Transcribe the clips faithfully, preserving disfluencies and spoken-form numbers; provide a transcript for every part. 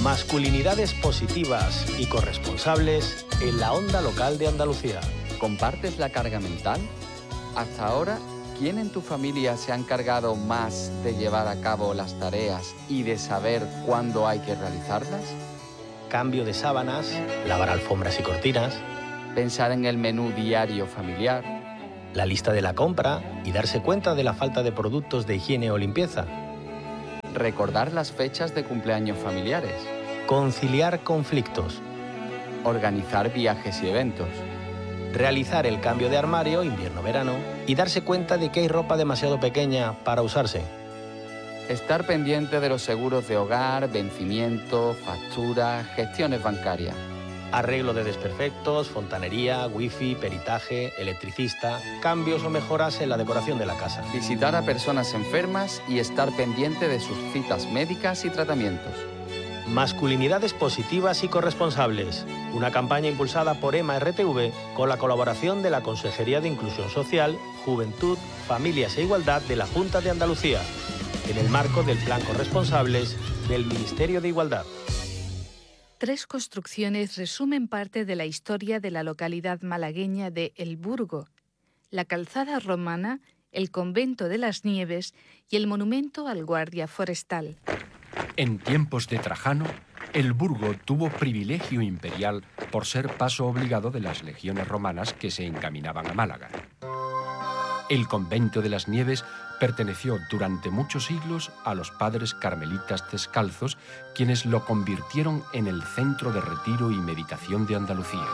Masculinidades positivas y corresponsables en la onda local de Andalucía. ¿Compartes la carga mental? Hasta ahora, ¿quién en tu familia se ha encargado más de llevar a cabo las tareas y de saber cuándo hay que realizarlas? Cambio de sábanas, lavar alfombras y cortinas, Pensar en el menú diario familiar, la lista de la compra y darse cuenta de la falta de productos de higiene o limpieza. recordar las fechas de cumpleaños familiares, Conciliar conflictos, organizar viajes y eventos, realizar el cambio de armario invierno-verano y darse cuenta de que hay ropa demasiado pequeña para usarse. estar pendiente de los seguros de hogar, vencimiento, facturas, gestiones bancarias, Arreglo de desperfectos, fontanería, wifi, peritaje, electricista, cambios o mejoras en la decoración de la casa. visitar a personas enfermas y estar pendiente de sus citas médicas y tratamientos. Masculinidades positivas y corresponsables. Una campaña impulsada por EMA R T V con la colaboración de la Consejería de Inclusión Social, Juventud, Familias e Igualdad de la Junta de Andalucía, en el marco del Plan Corresponsables del Ministerio de Igualdad. Tres construcciones resumen parte de la historia de la localidad malagueña de El Burgo: la calzada romana, el convento de las Nieves y el monumento al guardia forestal. En tiempos de Trajano, el Burgo tuvo privilegio imperial por ser paso obligado de las legiones romanas que se encaminaban a Málaga. El convento de las Nieves perteneció durante muchos siglos a los padres carmelitas descalzos, quienes lo convirtieron en el centro de retiro y meditación de Andalucía.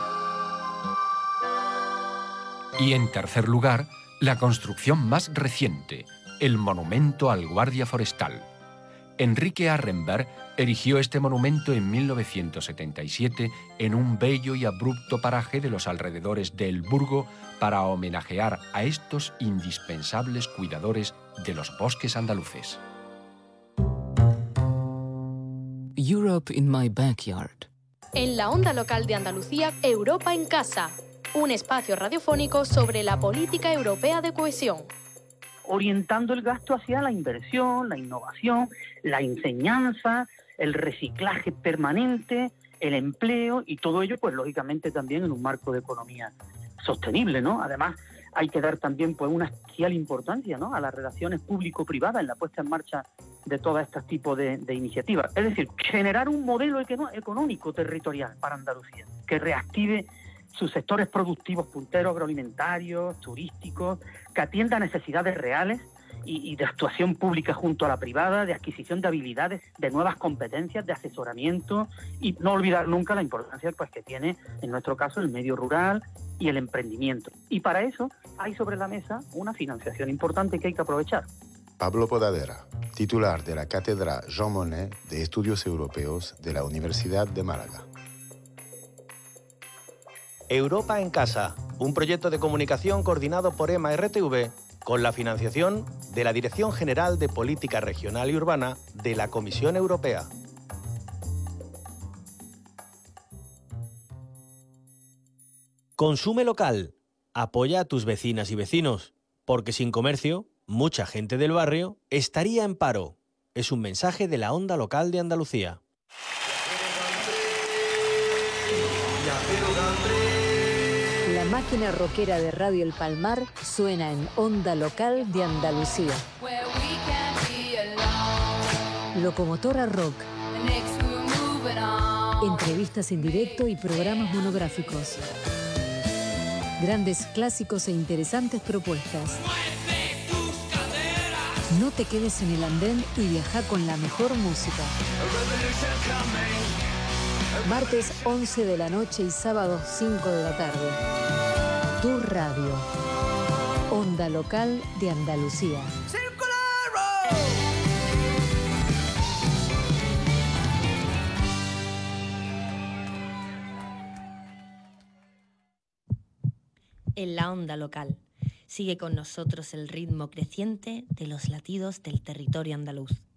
Y en tercer lugar, la construcción más reciente, el monumento al guardia forestal. Enrique Arrenberg erigió este monumento en mil novecientos setenta y siete en un bello y abrupto paraje de los alrededores de El Burgo para homenajear a estos indispensables cuidadores de los bosques andaluces. Europe in my backyard. En la onda local de Andalucía, Europa en casa, un espacio radiofónico sobre la política europea de cohesión. Orientando el gasto hacia la inversión, la innovación, la enseñanza, el reciclaje permanente, el empleo y todo ello, pues lógicamente también en un marco de economía sostenible, ¿no? Además, hay que dar también pues una especial importancia, ¿no?, a las relaciones público-privadas en la puesta en marcha de todos estos tipos de, de iniciativas. Es decir, generar un modelo económico territorial para Andalucía que reactive sus sectores productivos punteros, agroalimentarios, turísticos, que atienda a necesidades reales y, y de actuación pública junto a la privada, de adquisición de habilidades, de nuevas competencias, de asesoramiento, y no olvidar nunca la importancia pues, que tiene, en nuestro caso, el medio rural y el emprendimiento. Y para eso hay sobre la mesa una financiación importante que hay que aprovechar. Pablo Podadera, titular de la Cátedra Jean Monnet de Estudios Europeos de la Universidad de Málaga. Europa en Casa, un proyecto de comunicación coordinado por EMA R T V con la financiación de la Dirección General de Política Regional y Urbana de la Comisión Europea. Consume local. Apoya a tus vecinas y vecinos, porque sin comercio, mucha gente del barrio estaría en paro. Es un mensaje de la onda local de Andalucía. La máquina rockera de Radio El Palmar suena en Onda Local de Andalucía. Locomotora Rock. Entrevistas en directo y programas monográficos. Grandes clásicos e interesantes propuestas. No te quedes en el andén y viaja con la mejor música. Martes once de la noche y sábado cinco de la tarde. Tu radio. Onda Local de Andalucía. En la onda local. Sigue con nosotros el ritmo creciente de los latidos del territorio andaluz.